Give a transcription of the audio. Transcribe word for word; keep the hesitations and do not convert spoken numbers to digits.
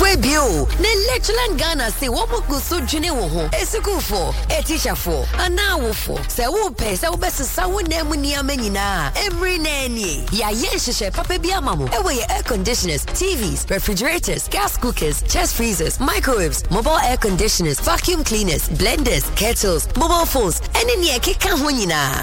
fwe bio. Ne lecturer Ghana say wo mo so dwene wo ho. Esukufo, e teacher fo, ana wo fo. Se wo pe se wo besesa wo na mu ni amanyina. Every nanny. Ya ye hyehyɛ papa bi amamo. E we air conditioners, T Vs, refrigerators, gas cookers, chest freezers, microwaves, mobile air conditioners, vacuum cleaners, blenders, kettles, mobile phones, and in ye keka ho nyina.